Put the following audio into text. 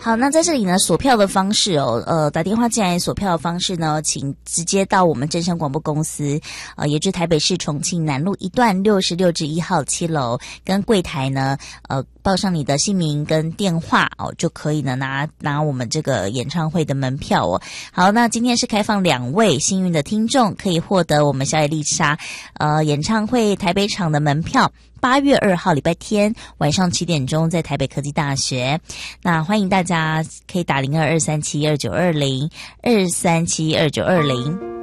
好，那在这里呢，锁票的方式打电话进来锁票的方式呢，请直接到我们正声广播公司，也就是台北市重庆南路1段66至1号7楼，跟柜台呢，报上你的姓名跟电话就可以呢拿我们这个演唱会的门票哦。好，那今天是开放2位幸运的听众可以获得我们小野丽莎演唱会台北场的门票。8月2号礼拜天晚上7点钟在台北科技大学，那欢迎大家可以打02-237-2920 237-2920。